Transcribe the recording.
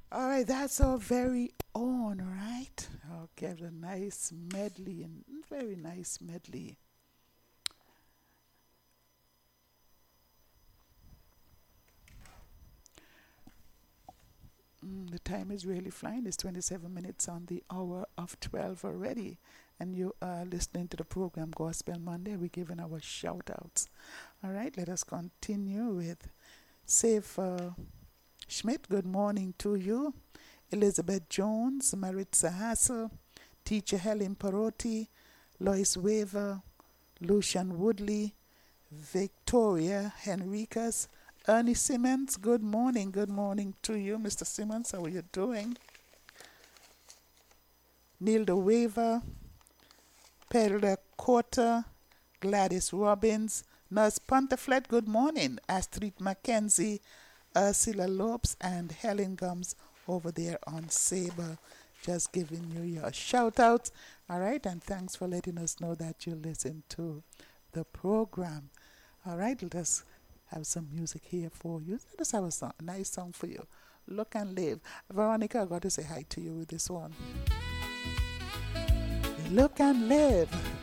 All right, that's our very own, right? Okay, a nice medley and very nice medley. The time is really flying. It's 27 minutes on the hour of 12 already. And you are listening to the program Gospel Monday. We're giving our shout outs. All right, let us continue with Safe Schmidt. Good morning to you. Elizabeth Jones, Maritza Hassel, Teacher Helen Perotti, Lois Weaver, Lucian Woodley, Victoria Henricas, Ernie Simmons. Good morning. Good morning to you, Mr. Simmons. How are you doing? Nilda Weaver, Perla Corter, Gladys Robbins, Nurse Ponteflet. Good morning. Astrid Mackenzie, Ursula Lopes, and Helen Gums over there on Sabre. Just giving you your shout outs. All right, and thanks for letting us know that you listen to the program. All right, let us have some music here for you. Let us have a nice song for you. Look and Live. Veronica, I got to say hi to you with this one. Look and Live.